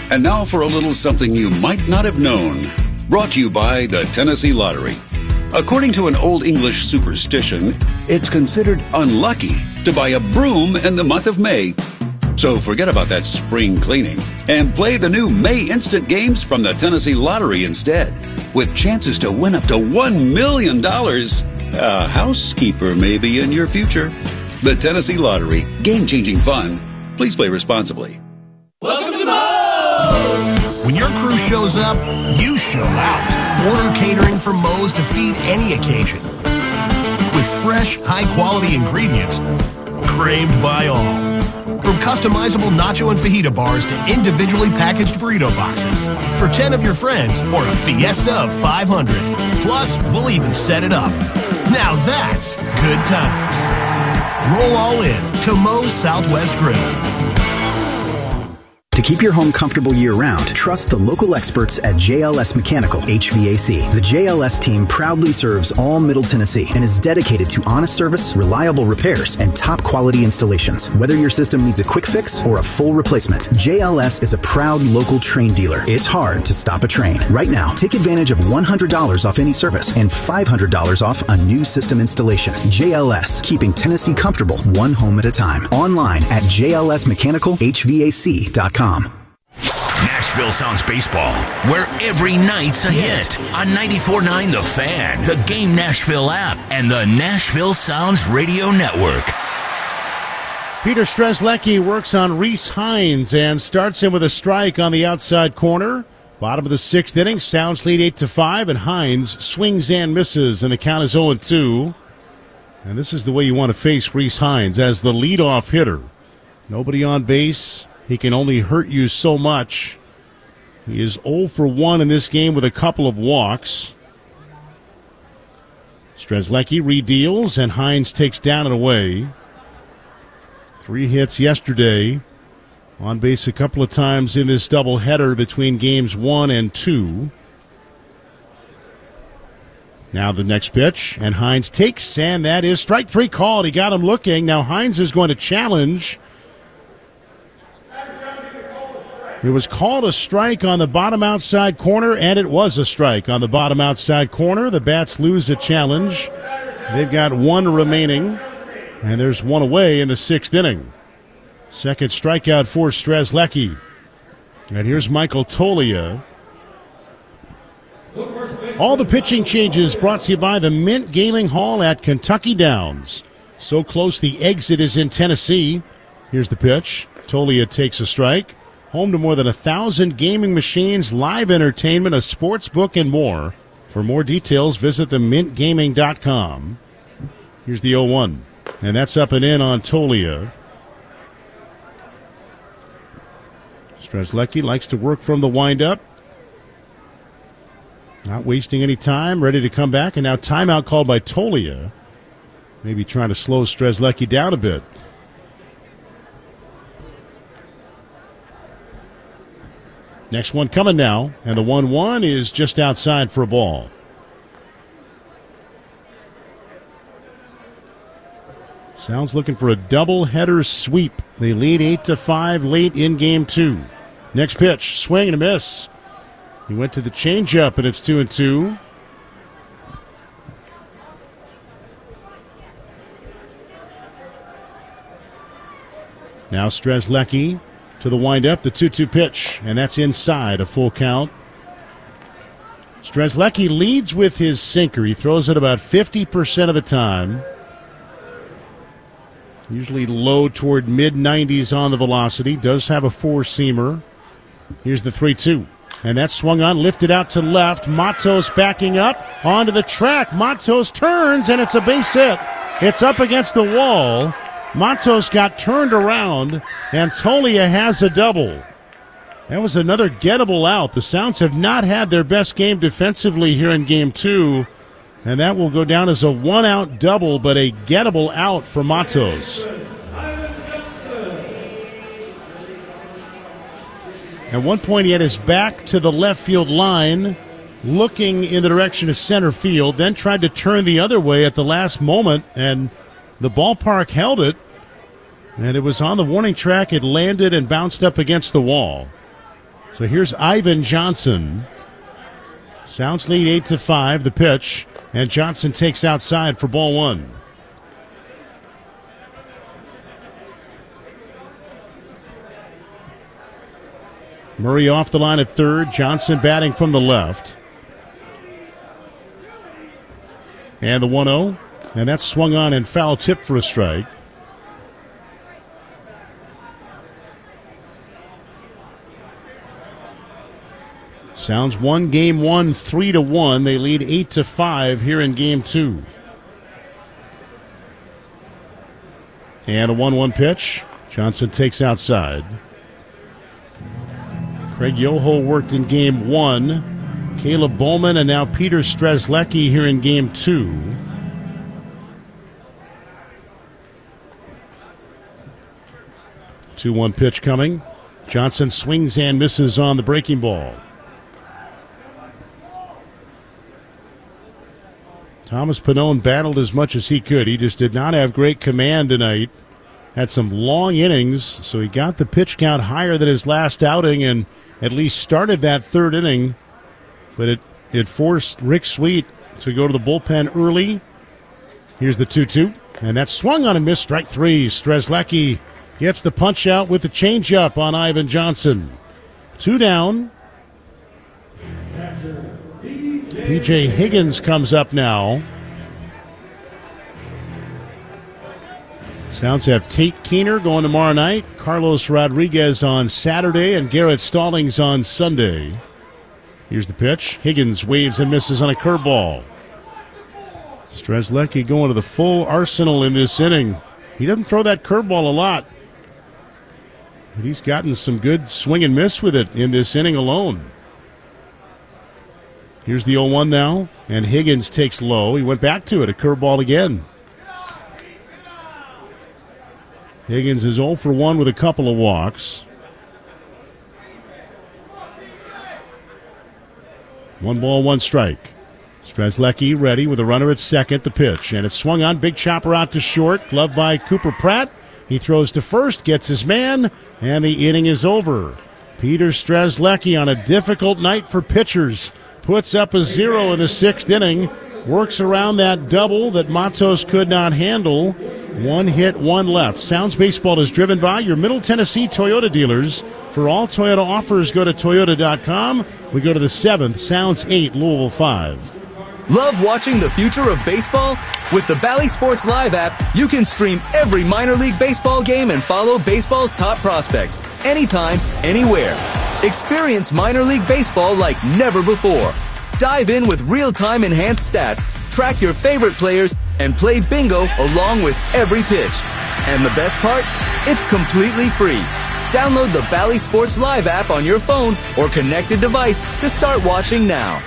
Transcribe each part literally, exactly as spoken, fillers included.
And now for a little something you might not have known. Brought to you by the Tennessee Lottery. According to an Old English superstition, it's considered unlucky to buy a broom in the month of May. So forget about that spring cleaning and play the new May Instant Games from the Tennessee Lottery instead, with chances to win up to one million dollars. A housekeeper may be in your future. The Tennessee Lottery. Game-changing fun. Please play responsibly. Welcome to Moe's! When your crew shows up, you show out. Order catering from Moe's to feed any occasion. With fresh, high-quality ingredients craved by all. From customizable nacho and fajita bars to individually packaged burrito boxes. For ten of your friends or a fiesta of five hundred. Plus, we'll even set it up. Now that's good times. Roll all in to Moe's Southwest Grill. To keep your home comfortable year-round, trust the local experts at J L S Mechanical H V A C. The J L S team proudly serves all Middle Tennessee and is dedicated to honest service, reliable repairs, and top-quality installations. Whether your system needs a quick fix or a full replacement, J L S is a proud local Trane dealer. It's hard to stop a Trane. Right now, take advantage of one hundred dollars off any service and five hundred dollars off a new system installation. J L S, keeping Tennessee comfortable one home at a time. Online at J L S mechanical H V A C dot com. Nashville Sounds Baseball, where every night's a hit on ninety-four point nine The Fan, the Game Nashville app, and the Nashville Sounds Radio Network. Peter Strzelecki works on Reese Hines and starts him with a strike on the outside corner. Bottom of the sixth inning, Sounds lead eight to five, and Hines swings and misses, and the count is oh and two. And this is the way you want to face Reese Hines as the leadoff hitter. Nobody on base. He can only hurt you so much. He is oh for one in this game with a couple of walks. Strzelecki redeals, and Hines takes down and away. Three hits yesterday. On base a couple of times in this doubleheader between games one and two. Now the next pitch, and Hines takes, and that is strike three called. He got him looking. Now Hines is going to challenge. It was called a strike on the bottom outside corner, and it was a strike on the bottom outside corner. The Bats lose a challenge. They've got one remaining, and there's one away in the sixth inning. Second strikeout for Strzelecki. And here's Michael Toglia. All the pitching changes brought to you by the Mint Gaming Hall at Kentucky Downs. So close the exit is in Tennessee. Here's the pitch. Toglia takes a strike. Home to more than a thousand gaming machines, live entertainment, a sports book, and more. For more details, visit the mint gaming dot com. Here's the oh one. And that's up and in on Toglia. Strzelecki likes to work from the windup. Not wasting any time, ready to come back. And now timeout called by Toglia. Maybe trying to slow Strzelecki down a bit. Next one coming now, and the one one is just outside for a ball. Sounds looking for a double-header sweep. They lead eight to five late in game two. Next pitch, swing and a miss. He went to the changeup, and it's two and two. Now Strzelecki to the windup, the two two pitch, and that's inside, a full count. Strzelecki leads with his sinker. He throws it about fifty percent of the time. Usually low toward mid nineties on the velocity. Does have a four-seamer. Here's the three two. And that's swung on, lifted out to left. Matos backing up onto the track. Matos turns, and it's a base hit. It's up against the wall. Matos got turned around, and Toglia has a double. That was another gettable out. The Sounds have not had their best game defensively here in game two, and that will go down as a one-out double, but a gettable out for Matos. At one point, he had his back to the left field line, looking in the direction of center field, then tried to turn the other way at the last moment, and the ballpark held it. And it was on the warning track. It landed and bounced up against the wall. So here's Ivan Johnson. Sounds lead eight to five. The pitch, and Johnson takes outside for ball one. Murray off the line at third. Johnson batting from the left. And the one oh. And that's swung on and foul tip for a strike. Sounds one, game one, three to one. They lead eight to five here in game two. And a one one pitch. Johnson takes outside. Craig Yoho worked in game one. Caleb Bowman and now Peter Strzelecki here in game two. two one pitch coming. Johnson swings and misses on the breaking ball. Thomas Pannone battled as much as he could. He just did not have great command tonight. Had some long innings, so he got the pitch count higher than his last outing and at least started that third inning. But it, it forced Rick Sweet to go to the bullpen early. Here's the two two, and that's swung on and missed. Strike three. Strzelecki gets the punch out with the changeup on Ivan Johnson. Two down. P J Higgins comes up now. Sounds have Tate Keener going tomorrow night, Carlos Rodriguez on Saturday, and Garrett Stallings on Sunday. Here's the pitch. Higgins waves and misses on a curveball. Strzelecki going to the full arsenal in this inning. He doesn't throw that curveball a lot, but he's gotten some good swing and miss with it in this inning alone. Here's the oh one now, and Higgins takes low. He went back to it, a curveball again. Higgins is oh for one with a couple of walks. One ball, one strike. Strzelecki ready with a runner at second, the pitch. And it's swung on, big chopper out to short, gloved by Cooper Pratt. He throws to first, gets his man, and the inning is over. Peter Strzelecki on a difficult night for pitchers. Puts up a zero in the sixth inning. Works around that double that Matos could not handle. One hit, one left. Sounds Baseball is driven by your Middle Tennessee Toyota dealers. For all Toyota offers, go to Toyota dot com. We go to the seventh. Sounds eight, Louisville five. Love watching the future of baseball? With the Bally Sports Live app, you can stream every minor league baseball game and follow baseball's top prospects anytime, anywhere. Experience minor league baseball like never before. Dive in with real-time enhanced stats, track your favorite players, and play bingo along with every pitch. And the best part? It's completely free. Download the Bally Sports Live app on your phone or connected device to start watching now.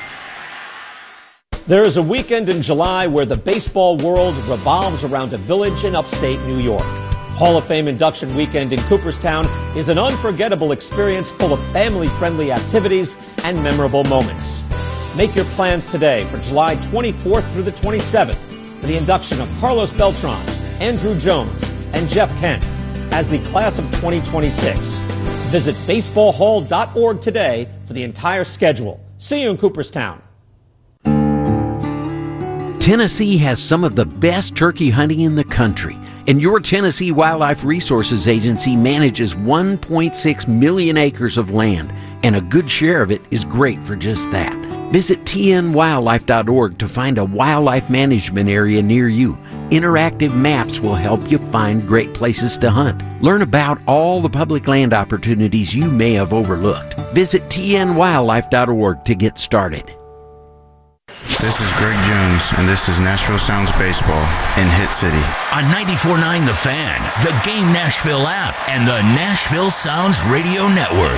There is a weekend in July where the baseball world revolves around a village in upstate New York. Hall of Fame induction weekend in Cooperstown is an unforgettable experience full of family-friendly activities and memorable moments. Make your plans today for July twenty-fourth through the twenty-seventh for the induction of Carlos Beltran, Andrew Jones, and Jeff Kent as the class of twenty twenty-six. Visit baseball hall dot org today for the entire schedule. See you in Cooperstown. Tennessee has some of the best turkey hunting in the country, and your Tennessee Wildlife Resources Agency manages one point six million acres of land, and a good share of it is great for just that. Visit T N wildlife dot org to find a wildlife management area near you. Interactive maps will help you find great places to hunt. Learn about all the public land opportunities you may have overlooked. Visit T N wildlife dot org to get started. This is Greg Jones, and this is Nashville Sounds Baseball in Hit City. On ninety-four point nine The Fan, the Game Nashville app, and the Nashville Sounds Radio Network.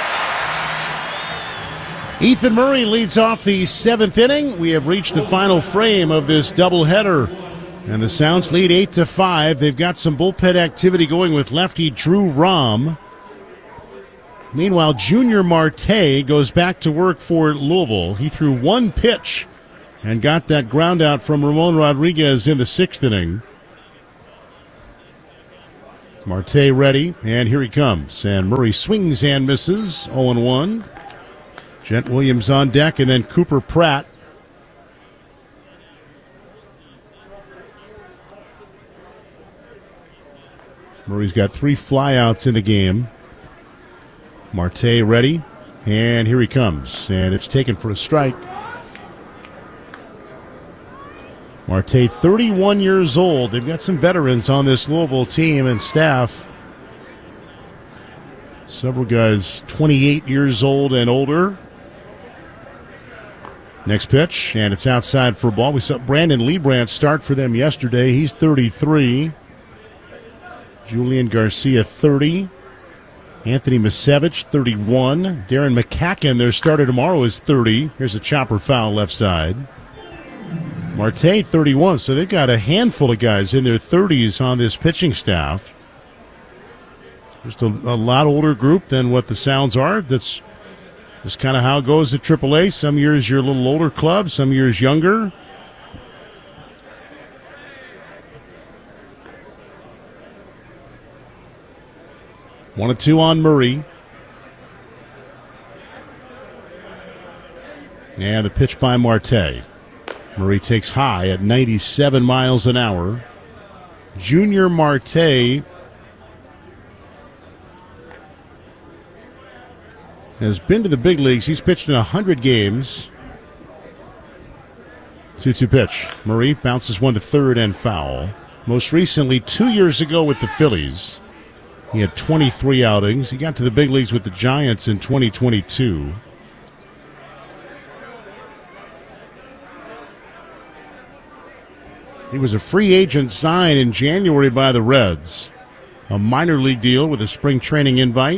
Ethan Murray leads off the seventh inning. We have reached the final frame of this doubleheader, and the Sounds lead eight to five. They've got some bullpen activity going with lefty Drew Rahm. Meanwhile, Junior Marte goes back to work for Louisville. He threw one pitch and got that ground out from Ramon Rodriguez in the sixth inning. Marte ready, and here he comes. And Murray swings and misses, oh and one. Jet Williams on deck, and then Cooper Pratt. Murray's got three flyouts in the game. Marte ready, and here he comes. And it's taken for a strike. Marte, thirty-one years old. They've got some veterans on this Louisville team and staff. Several guys twenty-eight years old and older. Next pitch, and it's outside for a ball. We saw Brandon Liebrandt start for them yesterday. He's thirty-three. Julian Garcia, thirty. Anthony Misevich, thirty-one. Darren McCacken, their starter tomorrow, is thirty. Here's a chopper foul left side. Marte, thirty-one. So they've got a handful of guys in their thirties on this pitching staff. Just a, a lot older group than what the Sounds are. That's just kind of how it goes at triple A. Some years you're a little older club, some years younger. One and two on Murray. And the pitch by Marte. Murray takes high at ninety-seven miles an hour. Junior Marte has been to the big leagues. He's pitched in one hundred games. two two pitch. Murray bounces one to third and foul. Most recently, two years ago with the Phillies. He had twenty-three outings. He got to the big leagues with the Giants in twenty twenty-two. He was a free agent signed in January by the Reds. A minor league deal with a spring training invite.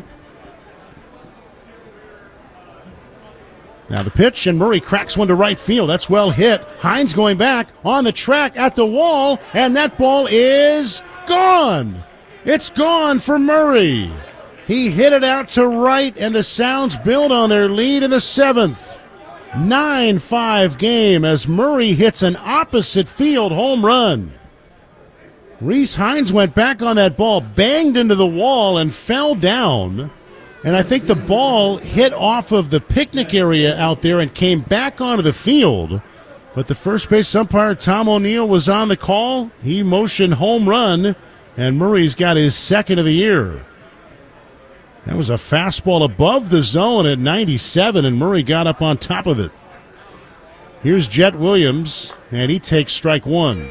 Now the pitch, and Murray cracks one to right field. That's well hit. Hines going back on the track at the wall, and that ball is gone. It's gone for Murray. He hit it out to right, and the Sounds build on their lead in the seventh. nine five game as Murray hits an opposite field home run. Reese Hines went back on that ball, banged into the wall, and fell down. And I think the ball hit off of the picnic area out there and came back onto the field. But the first base umpire, Tom O'Neill, was on the call. He motioned home run, and Murray's got his second of the year. That was a fastball above the zone at ninety-seven, and Murray got up on top of it. Here's Jet Williams, and he takes strike one.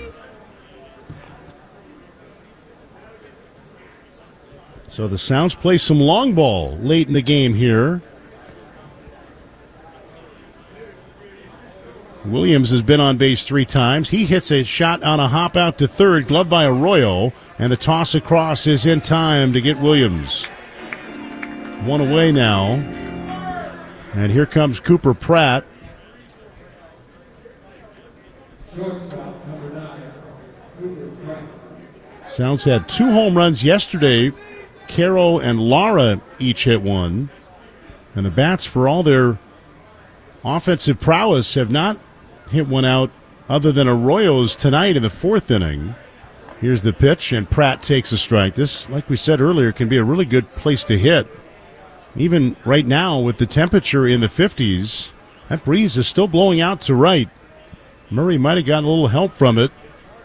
So the Sounds play some long ball late in the game here. Williams has been on base three times. He hits a shot on a hop out to third, gloved by Arroyo, and the toss across is in time to get Williams. One away now. And here comes Cooper Pratt. Sounds had two home runs yesterday. Caro and Lara each hit one. And the Bats, for all their offensive prowess, have not hit one out other than Arroyo's tonight in the fourth inning. Here's the pitch, and Pratt takes a strike. This, like we said earlier, can be a really good place to hit. Even right now, with the temperature in the fifties, that breeze is still blowing out to right. Murray might have gotten a little help from it.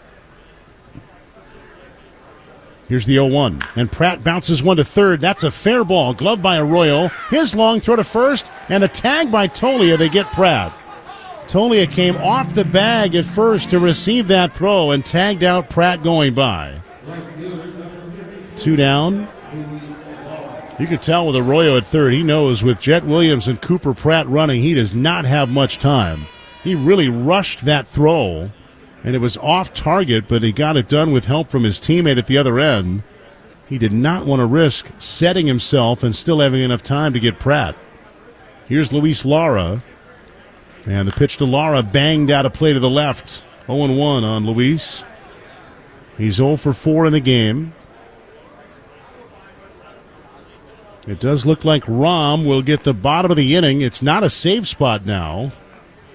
Here's the oh one, and Pratt bounces one to third. That's a fair ball, gloved by Arroyo. His long throw to first, and the tag by Tolia. They get Pratt. Tolia came off the bag at first to receive that throw and tagged out Pratt going by. Two down. You can tell with Arroyo at third, he knows with Jet Williams and Cooper Pratt running, he does not have much time. He really rushed that throw, and it was off target, but he got it done with help from his teammate at the other end. He did not want to risk setting himself and still having enough time to get Pratt. Here's Luis Lara, and the pitch to Lara banged out a play to the left. oh and one on Luis. He's oh for four in the game. It does look like Rom will get the bottom of the inning. It's not a save spot now.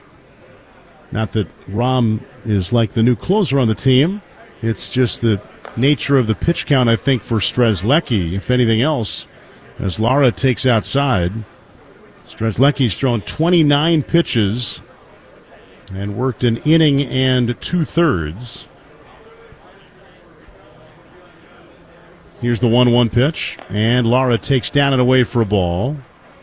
Not that Rom is like the new closer on the team. It's just that nature of the pitch count, I think, for Strzelecki, if anything else, as Lara takes outside. Strzelecki's thrown twenty-nine pitches and worked an inning and two-thirds. Here's the one one pitch, and Lara takes down and away for a ball.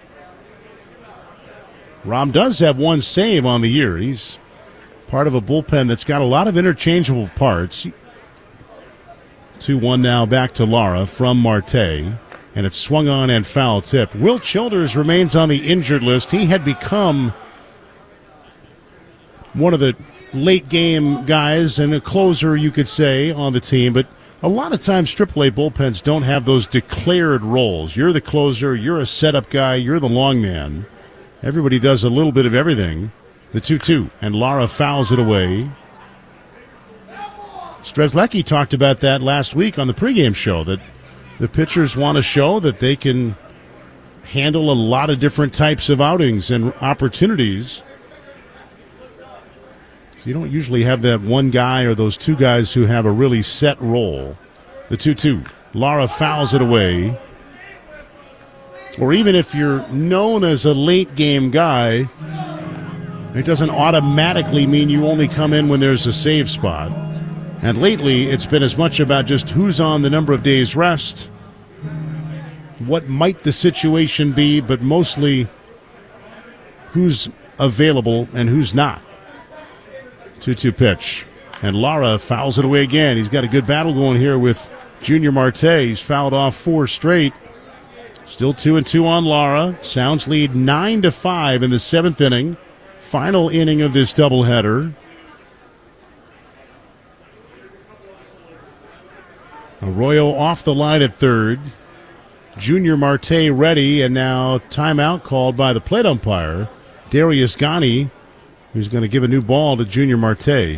Rom does have one save on the year. He's part of a bullpen that's got a lot of interchangeable parts. two one now back to Lara from Marte, and it's swung on and foul tip. Will Childers remains on the injured list. He had become one of the late game guys and a closer, you could say, on the team, but a lot of times triple A bullpens don't have those declared roles. You're the closer, you're a setup guy, you're the long man. Everybody does a little bit of everything. The two two, and Lara fouls it away. Strzelecki talked about that last week on the pregame show, that the pitchers want to show that they can handle a lot of different types of outings and opportunities. So you don't usually have that one guy or those two guys who have a really set role. The two two. Lara fouls it away. Or even if you're known as a late game guy, it doesn't automatically mean you only come in when there's a save spot. And lately, it's been as much about just who's on the number of days rest, what might the situation be, but mostly who's available and who's not. two two pitch. And Lara fouls it away again. He's got a good battle going here with Junior Marte. He's fouled off four straight. Still two and two on Lara. Sounds lead nine to five in the seventh inning. Final inning of this doubleheader. Arroyo off the line at third. Junior Marte ready, and now timeout called by the plate umpire, Darius Ghani, who's going to give a new ball to Junior Marte.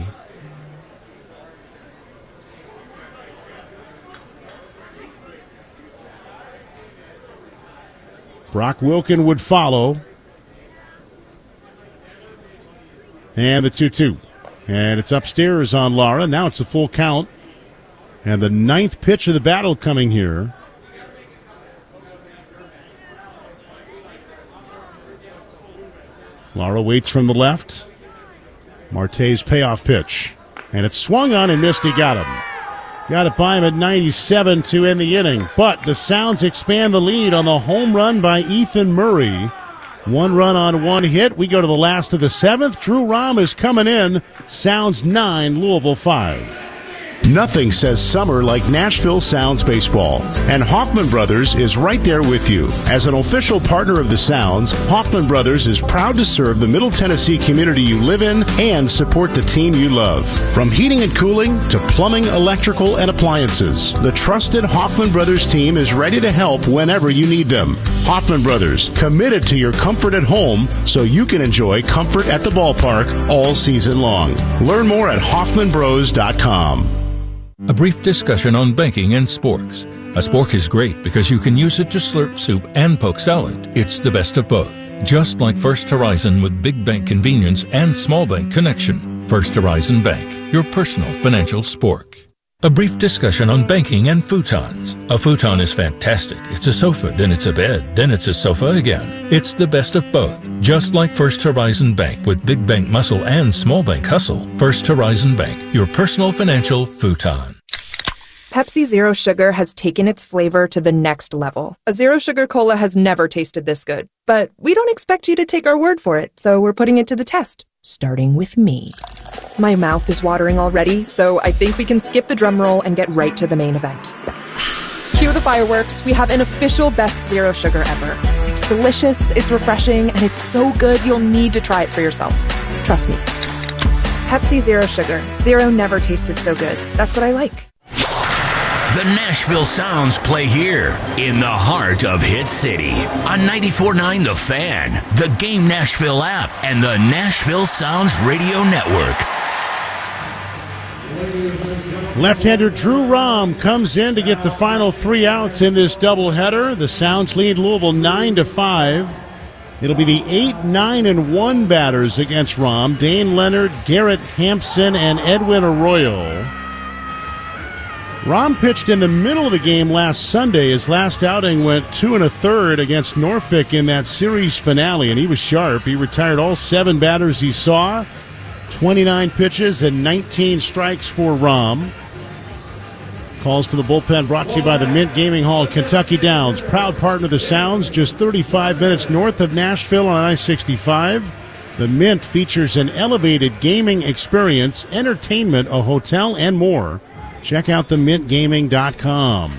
Brock Wilken would follow. And the two two. And it's upstairs on Lara. Now it's a full count. And the ninth pitch of the battle coming here. Lara waits from the left. Marte's payoff pitch. And it's swung on and missed. He got him. Got it by him at ninety-seven to end the inning. But the Sounds expand the lead on the home run by Ethan Murray. One run on one hit. We go to the last of the seventh. Drew Rom is coming in. Sounds nine, Louisville five. Nothing says summer like Nashville Sounds baseball, and Hoffman Brothers is right there with you. As an official partner of the Sounds, Hoffman Brothers is proud to serve the Middle Tennessee community you live in and support the team you love. From heating and cooling to plumbing, electrical, and appliances, the trusted Hoffman Brothers team is ready to help whenever you need them. Hoffman Brothers, committed to your comfort at home so you can enjoy comfort at the ballpark all season long. Learn more at Hoffman Bros dot com. A brief discussion on banking and sporks. A spork is great because you can use it to slurp soup and poke salad. It's the best of both. Just like First Horizon with big bank convenience and small bank connection. First Horizon Bank, your personal financial spork. A brief discussion on banking and futons. A futon is fantastic. It's a sofa, then it's a bed, then it's a sofa again. It's the best of both. Just like First Horizon Bank with big bank muscle and small bank hustle. First Horizon Bank, your personal financial futon. Pepsi Zero Sugar has taken its flavor to the next level. A Zero Sugar Cola has never tasted this good. But we don't expect you to take our word for it, so we're putting it to the test. Starting with me. My mouth is watering already, so I think we can skip the drum roll and get right to the main event. Cue the fireworks. We have an official best Zero Sugar ever. It's delicious, it's refreshing, and it's so good you'll need to try it for yourself. Trust me. Pepsi Zero Sugar. Zero never tasted so good. That's what I like. The Nashville Sounds play here in the heart of Hit City on ninety-four point nine The Fan, the Game Nashville app, and the Nashville Sounds Radio Network. Left-hander Drew Rom comes in to get the final three outs in this doubleheader. The Sounds lead Louisville nine to five. It'll be the eight, nine, and one batters against Rom. Dane Leonard, Garrett Hampson, and Edwin Arroyo. Rahm pitched in the middle of the game last Sunday. His last outing went two and a third against Norfolk in that series finale, and he was sharp. He retired all seven batters he saw. twenty-nine pitches and nineteen strikes for Rahm. Calls to the bullpen brought to you by the Mint Gaming Hall, Kentucky Downs. Proud partner of the Sounds, just thirty-five minutes north of Nashville on I sixty-five. The Mint features an elevated gaming experience, entertainment, a hotel, and more. Check out the mint gaming dot com.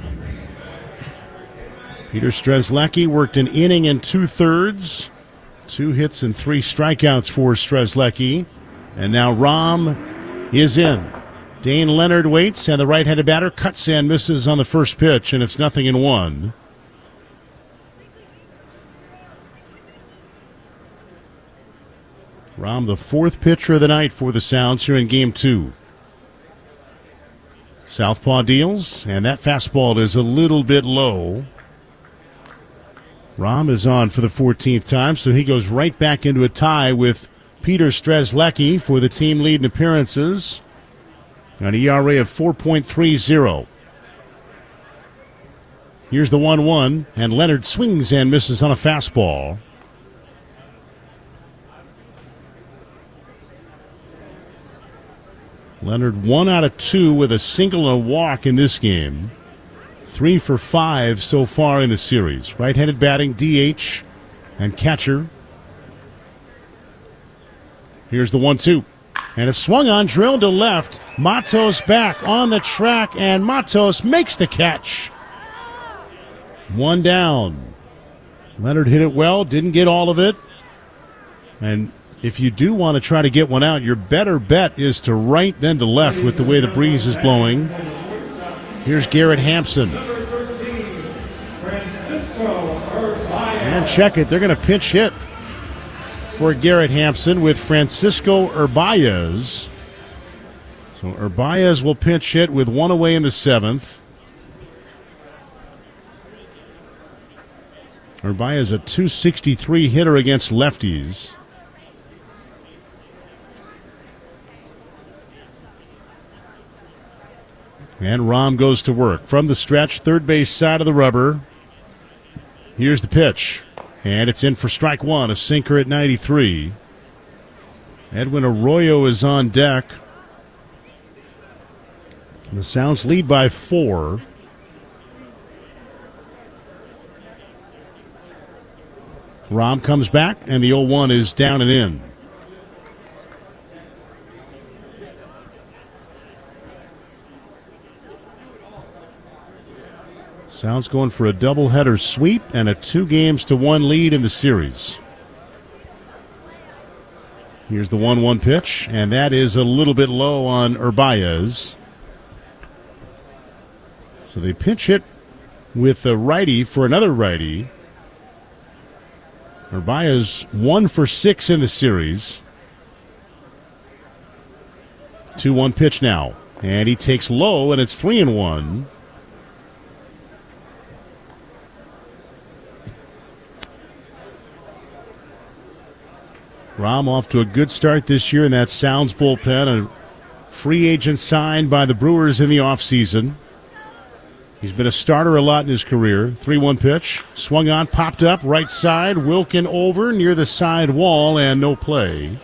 Peter Strzelecki worked an inning and two-thirds. Two hits and three strikeouts for Strzelecki. And now Rahm is in. Dane Leonard waits, and the right-handed batter cuts and misses on the first pitch, and it's nothing in one. Rahm, the fourth pitcher of the night for the Sounds here in Game two. Southpaw deals, and that fastball is a little bit low. Rahm is on for the fourteenth time, so he goes right back into a tie with Peter Strzelecki for the team lead in appearances. An E R A of four point three oh. Here's the one one, and Leonard swings and misses on a fastball. Leonard one out of two with a single and a walk in this game. Three for five so far in the series. Right-handed batting, D H, and catcher. Here's the one two. And a swung on, drilled to left. Matos back on the track, and Matos makes the catch. One down. Leonard hit it well, didn't get all of it. And if you do want to try to get one out, your better bet is to right than to left with the way the breeze is blowing. Here's Garrett Hampson. And check it, they're going to pinch hit for Garrett Hampson with Francisco Urbaez. So Urbaez will pinch hit with one away in the seventh. Urbaez a two sixty-three hitter against lefties. And Rahm goes to work. From the stretch, third base side of the rubber. Here's the pitch. And it's in for strike one, a sinker at ninety-three. Edwin Arroyo is on deck. The Sounds lead by four. Rahm comes back, and the oh one is down and in. Sounds going for a doubleheader sweep and a two games to one lead in the series. Here's the one one pitch, and that is a little bit low on Urbaez. So they pitch hit with a righty for another righty. Urbaez one for six in the series. two one pitch now, and he takes low, and it's three and one. Rahm off to a good start this year in that Sounds bullpen. A free agent signed by the Brewers in the offseason. He's been a starter a lot in his career. three one pitch. Swung on, popped up, right side. Wilkin over near the side wall, and no play.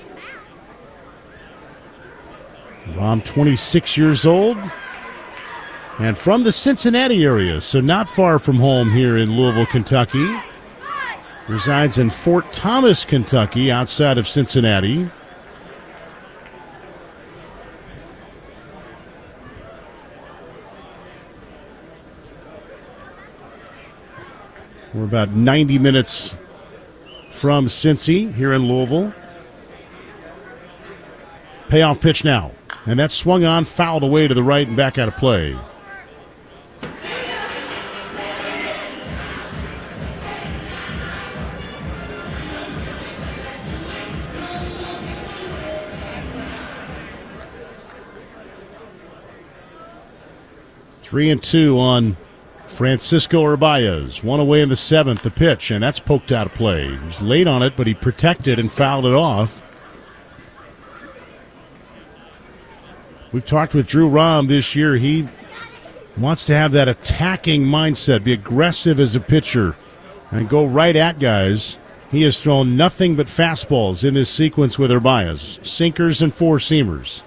Rahm, twenty-six years old. And from the Cincinnati area, so not far from home here in Louisville, Kentucky. Resides in Fort Thomas, Kentucky, outside of Cincinnati. We're about ninety minutes from Cincy here in Louisville. Payoff pitch now. And that's swung on, fouled away to the right and back out of play. Three and two on Francisco Urbaez. One away in the seventh, the pitch, and that's poked out of play. He was late on it, but he protected and fouled it off. We've talked with Drew Rahm this year. He Wants to have that attacking mindset, be aggressive as a pitcher, and go right at guys. He has thrown nothing but fastballs in this sequence with Urbias. Sinkers and four-seamers.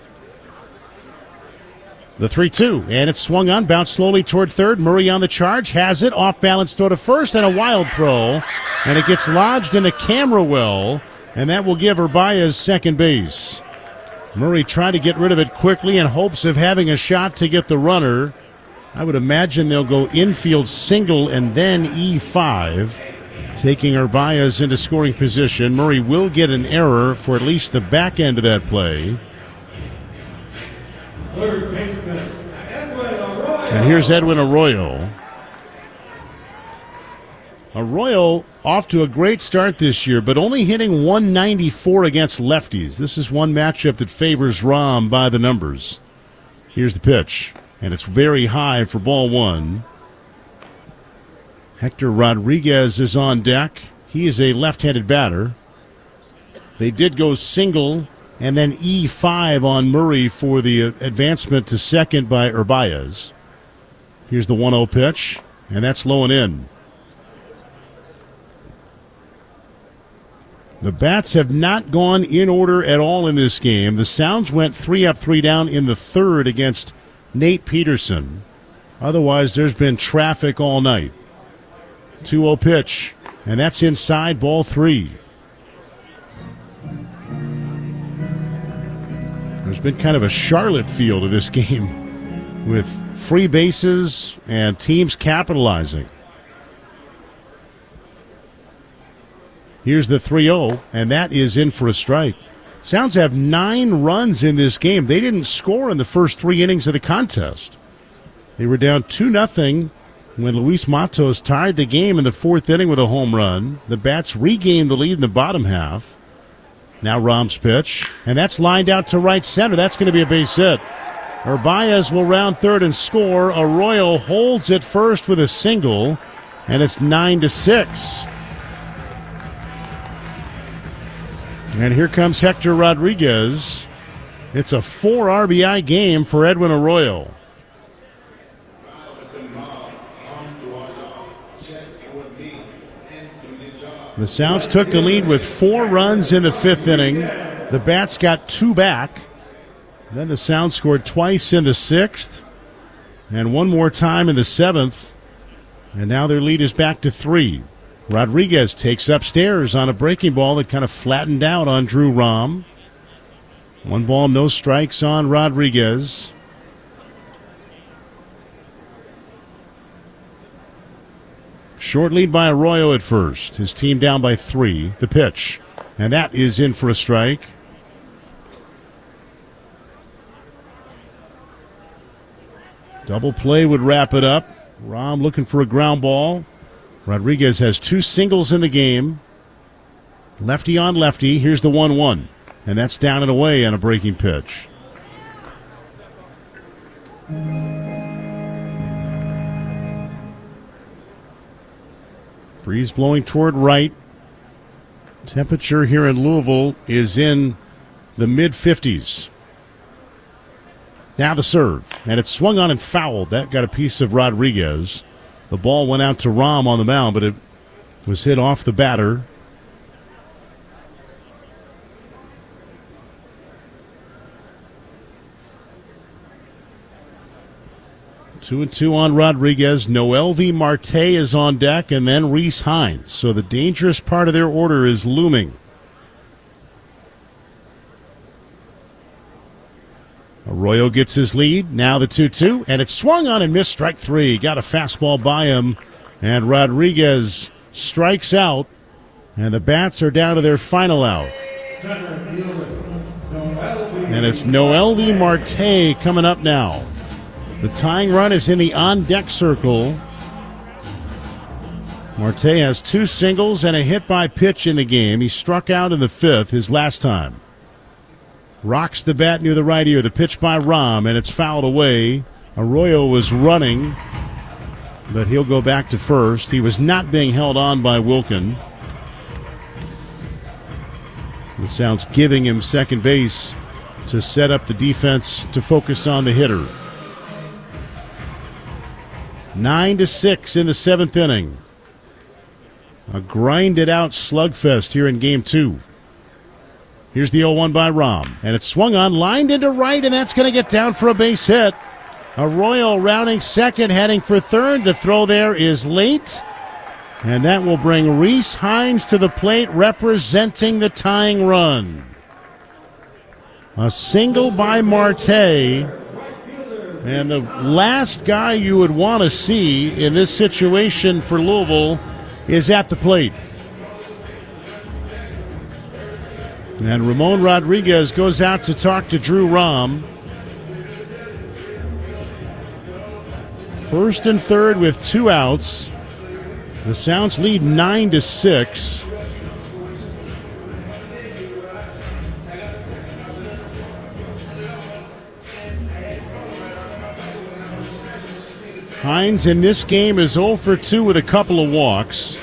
The three two, and it's swung on, bounced slowly toward third. Murray on the charge, has it, off-balance throw to first, and a wild throw. And it gets lodged in the camera well, and that will give Urbias second base. Murray tried to get rid of it quickly in hopes of having a shot to get the runner. I would imagine they'll go infield single and then E five, taking Urbias into scoring position. Murray will get an error for at least the back end of that play. And here's Edwin Arroyo. Arroyo off to a great start this year, but only hitting one ninety-four against lefties. This is one matchup that favors Rom by the numbers. Here's the pitch, and it's very high for ball one. Hector Rodriguez is on deck. He is a left-handed batter. They did go single and then E five on Murray for the advancement to second by Urbias. Here's the one oh pitch, and that's low and in. The bats have not gone in order at all in this game. The Sounds went three up, three down in the third against Nate Peterson. Otherwise, there's been traffic all night. two oh pitch, and that's inside, ball three. There's been kind of a Charlotte feel to this game with free bases and teams capitalizing. Here's the three oh, and that is in for a strike. Sounds have nine runs in this game. They didn't score in the first three innings of the contest. They were down two nothing when Luis Matos tied the game in the fourth inning with a home run. The Bats regained the lead in the bottom half. Now Rom's pitch, and that's lined out to right center. That's going to be a base hit. Urbias will round third and score. Arroyo holds it first with a single, and it's nine to six. And here comes Hector Rodriguez. It's a four R B I game for Edwin Arroyo. The Sounds took the lead with four runs in the fifth inning. The Bats got two back. Then the Sounds scored twice in the sixth and one more time in the seventh. And now their lead is back to three. Rodriguez takes upstairs on a breaking ball that kind of flattened out on Drew Rom. One ball, no strikes on Rodriguez. Short lead by Arroyo at first. His team down by three. The pitch. And that is in for a strike. Double play would wrap it up. Rom looking for a ground ball. Rodriguez has two singles in the game. Lefty on lefty. Here's the one one. And that's down and away on a breaking pitch. Breeze blowing toward right. Temperature here in Louisville is in the mid fifties. Now the serve. And it's swung on and fouled. That got a piece of Rodriguez. The ball went out to Rom on the mound, but it was hit off the batter. Two and two on Rodriguez. Noelvi Marte is on deck, and then Rhys Hines. So the dangerous part of their order is looming. Arroyo gets his lead. Now the two two, and it's swung on and missed. Strike three. Got a fastball by him, and Rodriguez strikes out, and the Bats are down to their final out. And it's Noelvi Marte coming up now. The tying run is in the on-deck circle. Marte has two singles and a hit by pitch in the game. He struck out in the fifth, his last time. Rocks the bat near the right ear. The pitch by Rom, and it's fouled away. Arroyo was running, but he'll go back to first. He was not being held on by Wilkin. The Sounds giving him second base to set up the defense to focus on the hitter. Nine to six in the seventh inning. A grinded-out slugfest here in Game two. Here's the oh one by Rahm, and it's swung on, lined into right, and that's going to get down for a base hit. Arroyo rounding second, heading for third. The throw there is late, and that will bring Rhys Hines to the plate, representing the tying run. A single by Marte, and the last guy you would want to see in this situation for Louisville is at the plate. And Ramon Rodriguez goes out to talk to Drew Rahm. First and third with two outs. The Sounds lead nine to six. Hines in this game is oh for two with a couple of walks.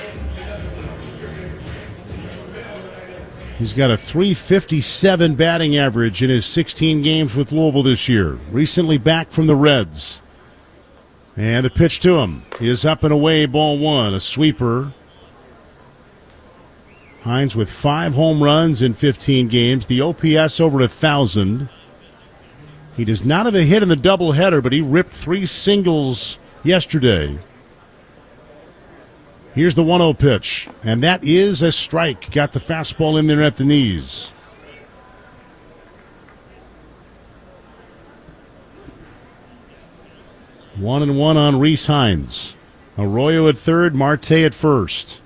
He's got a three fifty-seven batting average in his sixteen games with Louisville this year. Recently back from the Reds. And the pitch to him is up and away, ball one, a sweeper. Hines with five home runs in fifteen games. The O P S over one thousand. He does not have a hit in the doubleheader, but he ripped three singles yesterday. Here's the one oh pitch, and that is a strike. Got the fastball in there at the knees. One and one on Rhys Hines. Arroyo at third, Marte at first.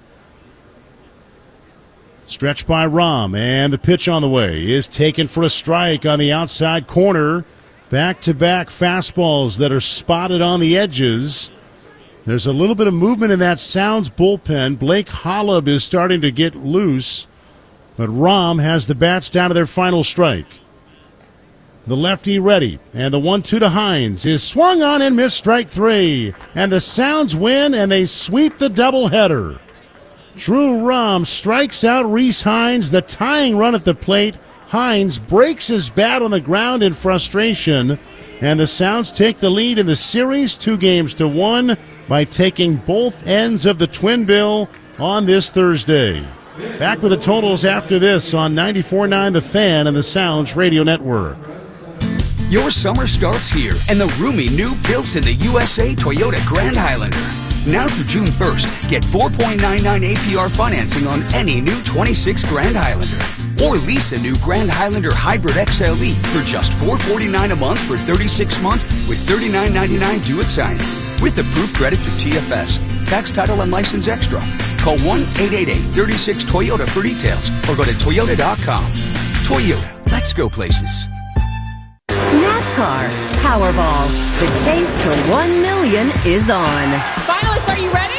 Stretched by Rahm, and the pitch on the way is taken for a strike on the outside corner. Back-to-back fastballs that are spotted on the edges. There's a little bit of movement in that Sounds bullpen. Blake Holub is starting to get loose, but Rahm has the bats down to their final strike. The lefty ready, and the one two to Hines is swung on and missed, strike three. And the Sounds win, and they sweep the doubleheader. Drew Rahm strikes out Rhys Hines, the tying run at the plate. Hines breaks his bat on the ground in frustration, and the Sounds take the lead in the series, two games to one, by taking both ends of the twin bill on this Thursday. Back with the totals after this on ninety-four point nine The Fan and the Sounds Radio Network. Your summer starts here, and the roomy new built in the U S A Toyota Grand Highlander. Now through June first, get four point nine nine A P R financing on any new twenty-six Grand Highlander. Or lease a new Grand Highlander Hybrid X L E for just four forty-nine a month for thirty-six months with thirty-nine ninety-nine due at signing. With approved credit through T F S. Tax, title, and license extra. Call one eight eight eight, three six, Toyota for details or go to toyota dot com. Toyota, let's go places. NASCAR Powerball. The chase to one million is on. Finalists, are you ready?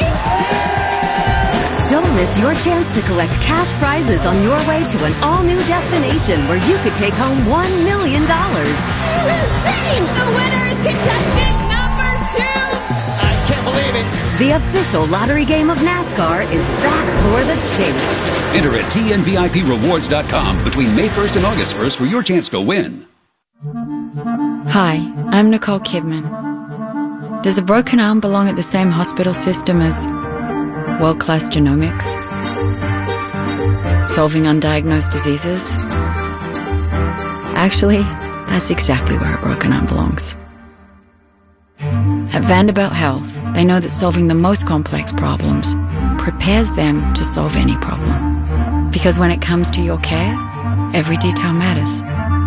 Don't miss your chance to collect cash prizes on your way to an all-new destination where you could take home one million dollars. Insane! The winner is contestant number two! I can't believe it. The official lottery game of NASCAR is back for the chase. Enter at T N V I P rewards dot com between May first and August first for your chance to win. Hi, I'm Nicole Kidman. Does a broken arm belong at the same hospital system as world-class genomics? Solving undiagnosed diseases? Actually, that's exactly where a broken arm belongs. At Vanderbilt Health, they know that solving the most complex problems prepares them to solve any problem. Because when it comes to your care, every detail matters.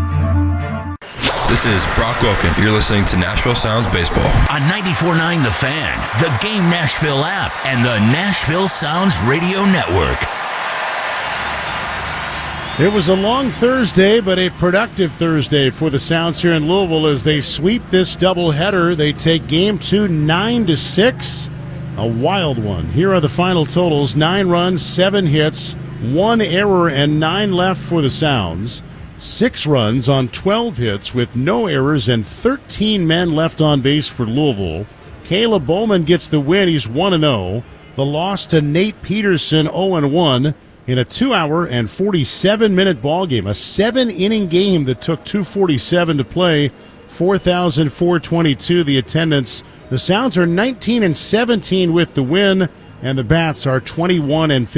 This is Brock Wilken. You're listening to Nashville Sounds Baseball. On ninety-four point nine The Fan, the Game Nashville app, and the Nashville Sounds Radio Network. It was a long Thursday, but a productive Thursday for the Sounds here in Louisville as they sweep this doubleheader. They take game two nine to six. A wild one. Here are the final totals. Nine runs, seven hits, one error, and nine left for the Sounds. Six runs on twelve hits with no errors and thirteen men left on base for Louisville. Caleb Bowman gets the win. He's one and oh. The loss to Nate Peterson, oh and one, in a two-hour and forty-seven minute ball game. A seven-inning game that took two forty-seven to play. four thousand four hundred twenty-two the attendance The Sounds are nineteen and seventeen with the win, and the Bats are twenty-one and fifteen.